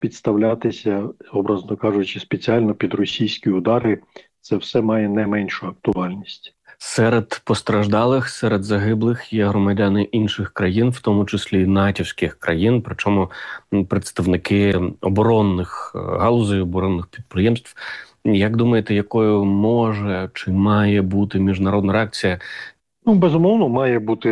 підставлятися, образно кажучи, спеціально під російські удари, це все має не меншу актуальність. Серед постраждалих, серед загиблих є громадяни інших країн, в тому числі натівських країн, причому представники оборонних галузей, оборонних підприємств. Як думаєте, якою може чи має бути міжнародна реакція? Ну, безумовно, має бути